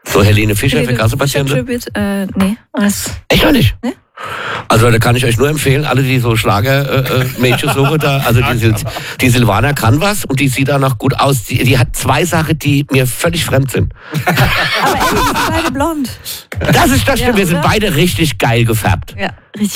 So Helene Fischer für Kassenpatienten? Nee. Echt noch nicht? Nee? Also da kann ich euch nur empfehlen, alle die so Schlager-Mädchen suchen da, also die Silvana kann was und die sieht danach gut aus. Die hat 2 Sachen, die mir völlig fremd sind. Aber endlich sind beide blond. Das stimmt, wir sind beide richtig geil gefärbt. Ja, richtig.